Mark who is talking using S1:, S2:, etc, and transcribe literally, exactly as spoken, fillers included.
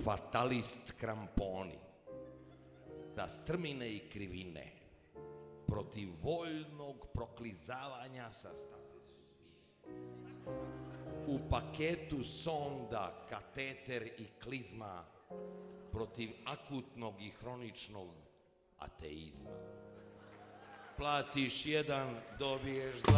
S1: fatalist kramponi, za strmine i krivine, protiv voljnog proklizavanja sa staze sudbine. U paketu sonda, kateter i klizma, protiv akutnog i hroničnog ateizma. Platiš jedan, dobiješ dva.